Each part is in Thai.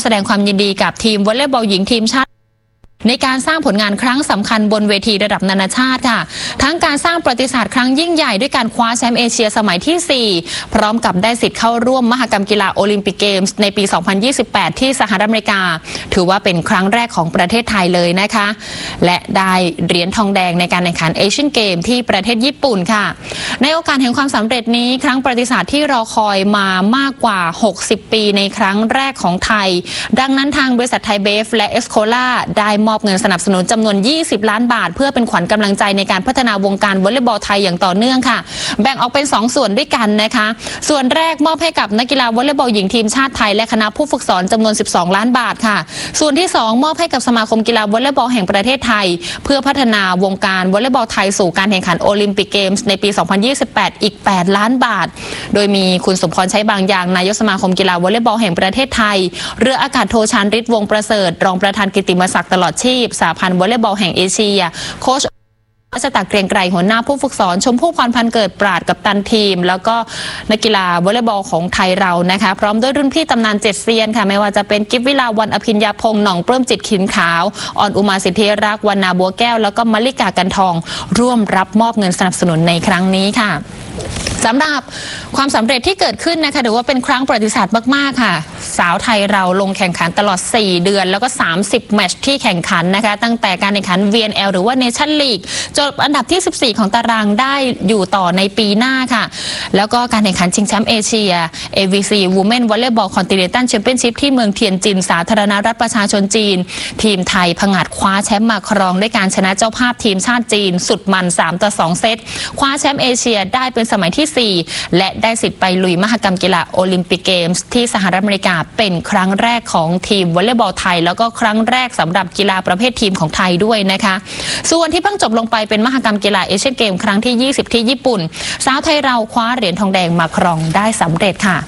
แสดงความยินดีกับทีมวอลเลย์บอลหญิงทีมชาติในการสร้างผลงานครั้งสำคัญบนเวทีระดับนานาชาติค่ะทั้งการสร้างประวัติศาสตร์ครั้งยิ่งใหญ่ด้วยการคว้าแชมป์เอเชียสมัยที่ 4พร้อมกับได้สิทธิ์เข้าร่วมมหกรรมกีฬาโอลิมปิกเกมส์ในปี 2028 ที่สหรัฐอเมริกาถือว่าเป็นครั้งแรกของประเทศไทยเลยนะคะและได้เหรียญทองแดงในการแข่งขันเอเชียนเกมที่ประเทศญี่ปุ่นค่ะในโอกาสแห่งความสำเร็จนี้ครั้งประวัติศาสตร์ที่รอคอยมามากกว่า60ปีในครั้งแรกของไทยดังนั้นทางบริษัทไทยเบฟและเอสโคล่าได้มอบเงินสนับสนุนจำนวน20ล้านบาทเพื่อเป็นขวัญกำลังใจในการพัฒนาวงการวอลเลย์บอลไทยอย่างต่อเนื่องค่ะแบ่งออกเป็น2ส่วนด้วยกันนะคะส่วนแรกมอบให้กับนักกีฬาวอลเลย์บอลหญิงทีมชาติไทยและคณะผู้ฝึกสอนจำนวน12ล้านบาทค่ะส่วนที่2มอบให้กับสมาคมกีฬาวอลเลย์บอลแห่งประเทศไทยเพื่อพัฒนาวงการวอลเลย์บอลไทยสู่การแข่งขันโอลิมปิกเกมส์ในปี 2028 อีก8ล้านบาทโดยมีคุณสมพรใช้บางอย่างนายกสมาคมกีฬาวอลเลย์บอลแห่งประเทศไทยเรืออากาศโทชานฤทธิ์วงศ์ประเสริฐรองประธานกิตติมศักดิ์ตลอดชีพสหพันธ์วอลเลย์บอลแห่งเอเชียโค้ชรัชตาเกรียงไกรหัวหน้าผู้ฝึกสอนชมพู่พรพันธ์เกิดปราดกัปตันทีมแล้วก็นักกีฬาวอลเลย์บอลของไทยเรานะคะพร้อมด้วยรุ่นพี่ตำนาน7เซียนค่ะไม่ว่าจะเป็นกิฟวิลาวันอภิญญาพงษ์หน่องเพิ่มจิตขินขาวอ่อนอุมาสิทธิรักษ์วรรณาบัวแก้วแล้วก็มลิกากันทองร่วมรับมอบเงินสนับสนุนในครั้งนี้ค่ะสำหรับความสำเร็จที่เกิดขึ้นนะคะถือว่าเป็นครั้งประวัติศาสตร์มากๆค่ะสาวไทยเราลงแข่งขันตลอด4เดือนแล้วก็30แมตช์ที่แข่งขันนะคะตั้งแต่การแข่งขัน VNL หรือว่า Nation League จบอันดับที่14ของตารางได้อยู่ต่อในปีหน้าค่ะแล้วก็การแข่งขันชิงแชมป์เอเชีย AVC Women Volleyball Continental Championship ที่เมืองเทียนจินสาธารณรัฐประชาชนจีนทีมไทยผงาดคว้าแชมป์มาครองด้วยการชนะเจ้าภาพทีมชาติจีนสุดมัน3-2เซตคว้าแชมป์เอเชียได้เป็นสมัยที่4และได้สิทธิ์ไปลุยมหกรรมกีฬาโอลิมปิกเกมส์ที่สหรัฐอเมริกาเป็นครั้งแรกของทีมวอลเลย์บอลไทยแล้วก็ครั้งแรกสำหรับกีฬาประเภททีมของไทยด้วยนะคะส่วนที่เพิ่งจบลงไปเป็นมหกรรมกีฬาเอเชียนเกมครั้งที่20ที่ญี่ปุ่นสาวไทยเราคว้าเหรียญทองแดงมาครองได้สำเร็จค่ะ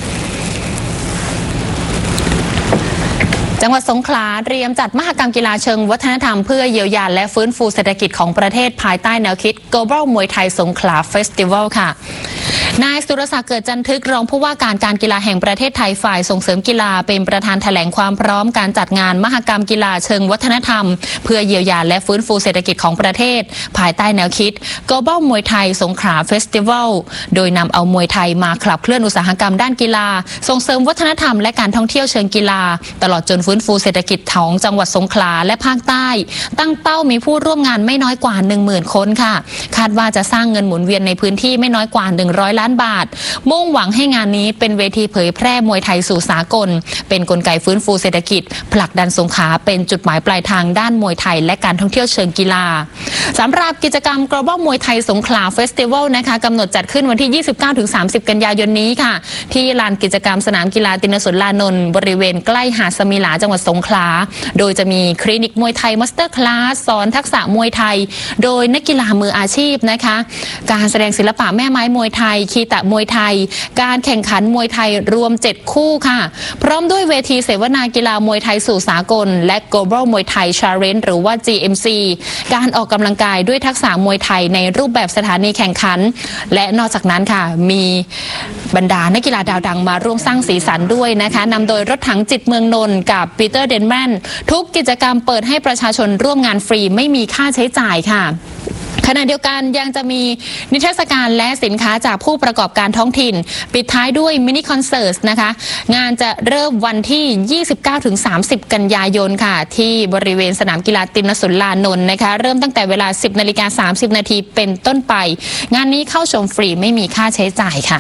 จังหวัดสงขลาเตรียมจัดมหกรรมกีฬาเชิงวัฒนธรรมเพื่อเยียวยาและฟื้นฟูเศรษฐกิจของประเทศภายใต้แนวคิด Global มวยไทยสงขลาเฟสติวัลค่ะนายสุรศักดิ์เกิดจันทึกรองผู้ว่าการกีฬาแห่งประเทศไทยฝ่ายส่งเสริมกีฬาเป็นประธานแถลงความพร้อมการจัดงานมหกรรมกีฬาเชิงวัฒนธรรมเพื่อเยียวยาและฟื้นฟูเศรษฐกิจของประเทศภายใต้แนวคิด Global มวยไทยสงขลาเฟสติวัลโดยนำเอามวยไทยมาขับเคลื่อนอุตสาหกรรมด้านกีฬาส่งเสริมวัฒนธรรมและการท่องเที่ยวเชิงกีฬาตลอดจนฟื้นฟูเศรษฐกิจของจังหวัดสงขลาและภาคใต้ตั้งเป้ามีผู้ร่วมงานไม่น้อยกว่า 10,000 คนค่ะคาดว่าจะสร้างเงินหมุนเวียนในพื้นที่ไม่น้อยกว่า100ล้านบาทมุ่งหวังให้งานนี้เป็นเวทีเผยแพร่มวยไทยสู่สากลเป็นกลไกฟื้นฟูเศรษฐกิจผลักดันสงขลาเป็นจุดหมายปลายทางด้านมวยไทยและการท่องเที่ยวเชิงกีฬาสำหรับกิจกรรม Global มวยไทยสงขลาเฟสติวัลนะคะกำหนดจัดขึ้นวันที่ 29-30 กันยายนนี้ค่ะที่ลานกิจกรรมสนามกีฬาตินสุรานนท์บริเวณใกล้หาดสมิลาจังหวัดสงขลาโดยจะมีคลินิกมวยไทยมาสเตอร์คลาสสอนทักษะมวยไทยโดยนักกีฬามืออาชีพนะคะการแสดงศิลปะแม่ไม้มวยไทยคีตะมวยไทยการแข่งขันมวยไทยรวม7คู่ค่ะพร้อมด้วยเวทีเสวนากีฬามวยไทยสู่สากลและ Global มวยไทย Challenge หรือว่า GMC การออกกำลังกายด้วยทักษะมวยไทยในรูปแบบสถานีแข่งขันและนอกจากนั้นค่ะมีบรรดานักกีฬาดาวดังมาร่วมสร้างสีสันด้วยนะคะนำโดยรถถังจิตเมืองนนท์กับปีเตอร์เดนแมนทุกกิจกรรมเปิดให้ประชาชนร่วมงานฟรีไม่มีค่าใช้จ่ายค่ะขณะเดียวกันยังจะมีนิทรรศการและสินค้าจากผู้ประกอบการท้องถิ่นปิดท้ายด้วยมินิคอนเสิร์ตนะคะงานจะเริ่มวันที่ 29-30 กันยายนค่ะที่บริเวณสนามกีฬาตินสุรานนท์นะคะเริ่มตั้งแต่เวลา 10:30 นาทีเป็นต้นไปงานนี้เข้าชมฟรีไม่มีค่าใช้จ่ายค่ะ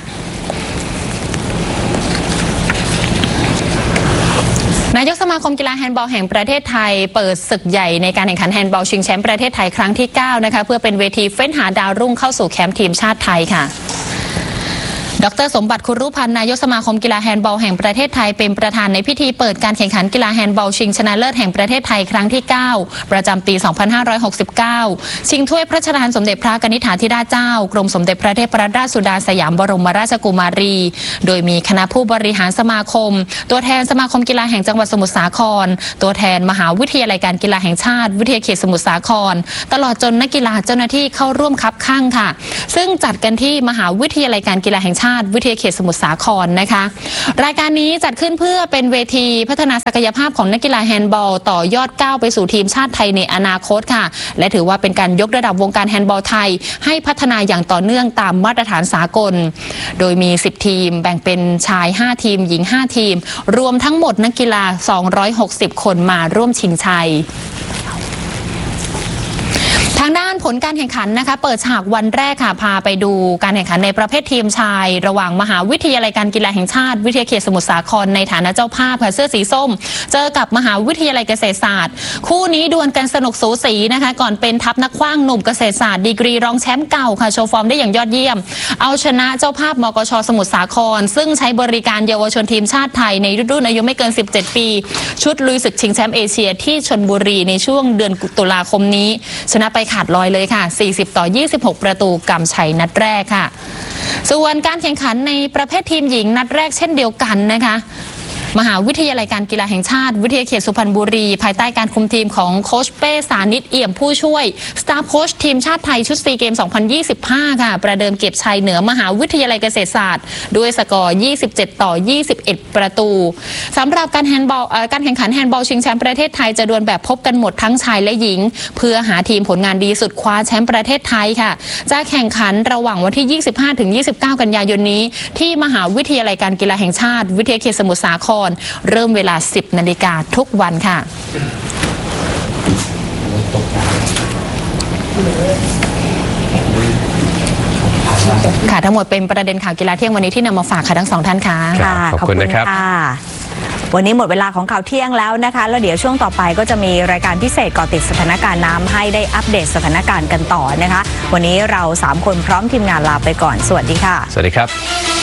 นายกสมาคมกีฬาแฮนด์บอลแห่งประเทศไทยเปิดศึกใหญ่ในการแข่งขันแฮนด์บอลชิงแชมป์ประเทศไทยครั้งที่9นะคะเพื่อเป็นเวทีเฟ้นหาดาวรุ่งเข้าสู่แคมป์ทีมชาติไทยค่ะดร.สมบัติ คุรุพันธ์นายกสมาคมกีฬาแฮนด์บอลแห่งประเทศไทยเป็นประธานในพิธีเปิดการแข่งขันกีฬาแฮนด์บอลชิงชนะเลิศแห่งประเทศไทยครั้งที่9ประจำปี 2569ชิงถ้วยพระราชทานสมเด็จพระกนิษฐาธิราชเจ้ากรมสมเด็จพระเทพรัตนราชสุดาสยามบรมราชกุมารีโดยมีคณะผู้บริหารสมาคมตัวแทนสมาคมกีฬาแห่งจังหวัดสมุทรสาครตัวแทนมหาวิทยาลัยการกีฬาแห่งชาติวิทยาเขตสมุทรสาครตลอดจนนักกีฬาเจ้าหน้าที่เข้าร่วมคับข้างค่ะซึ่งจัดกันที่มหาวิทยาลัยการกีฬาแห่งชาติวิทยาเขตสมุทรสาครนะคะรายการนี้จัดขึ้นเพื่อเป็นเวทีพัฒนาศักยภาพของนักกีฬาแฮนด์บอลต่อยอดก้าวไปสู่ทีมชาติไทยในอนาคตค่ะและถือว่าเป็นการยกระดับวงการแฮนด์บอลไทยให้พัฒนาอย่างต่อเนื่องตามมาตรฐานสากลโดยมี10ทีมแบ่งเป็นชาย5ทีมหญิง5ทีมรวมทั้งหมดนักกีฬา260คนมาร่วมชิงชัยทางด้านผลการแข่งขันนะคะเปิดฉากวันแรกค่ะพาไปดูการแข่งขันในประเภททีมชายระหว่างมหาวิทยาลัยการกีฬาแห่งชาติวิทยาเขตสมุทรสาครในฐานะเจ้าภาพค่ะเสื้อสีส้มเจอกับมหาวิทยาลัยเกษตรศาสตร์คู่นี้ดวลกันสนุกสูสีนะคะก่อนเป็นทัพนักขว้างหนุ่มเกษตรศาสตร์ดีกรีรองแชมป์เก่าค่ะโชว์ฟอร์มได้อย่างยอดเยี่ยมเอาชนะเจ้าภาพมกช.สมุทรสาครซึ่งใช้บริการเยาวชนทีมชาติไทยในรุ่นอายุไม่เกิน17ปีชุดลุยศึกชิงแชมป์เอเชียที่ชลบุรีในช่วงเดือนตุลาคมนี้ชนะไปขาดลอยเลยค่ะ40-26 ประตูกำชัยนัดแรกค่ะส่วนการแข่งขันในประเภททีมหญิงนัดแรกเช่นเดียวกันนะคะมหาวิทยาลัยการกีฬาแห่งชาติวิทยาเขตสุพรรณบุรีภายใต้การคุมทีมของโค้ชเป้สานิชเอี่ยมผู้ช่วยสตาร์โค้ชทีมชาติไทยชุดซีเกม 2025 ค่ะประเดิมเก็บชัยเหนือมหาวิทยาลัยเกษตรศาสตร์ด้วยสกอร์ 27-21 ประตูสำหรับการแข่งขันแฮนด์บอลชิงแชมป์ประเทศไทยจะดวลแบบพบกันหมดทั้งชายและหญิงเพื่อหาทีมผลงานดีสุดคว้าแชมป์ประเทศไทยค่ะจะแข่งขันระหว่างวันที่ 25-29 กันยายนนี้ที่มหาวิทยาลัยการกีฬาแห่งชาติวิทยาเขตสมุทรสาครเริ่มเวลา 10 นาฬิกาทุกวันค่ะค่ะทั้งหมดเป็นประเด็นข่าวกีฬาเที่ยงวันนี้ที่นำมาฝากค่ะทั้งสองท่านค่ะขอบคุณนะครับวันนี้หมดเวลาของข่าวเที่ยงแล้วนะคะแล้วเดี๋ยวช่วงต่อไปก็จะมีรายการพิเศษเกาะติดสถานการณ์น้ำให้ได้อัปเดตสถานการณ์กันต่อนะคะวันนี้เรา3คนพร้อมทีมงานลาไปก่อนสวัสดีค่ะสวัสดีครับ